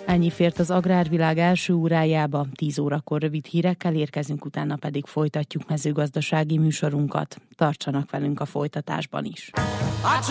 Ennyi fért az Agrárvilág első órájába, 10 órakor rövid hírekkel érkezünk, utána pedig folytatjuk mezőgazdasági műsorunkat. Tartsanak velünk a folytatásban is.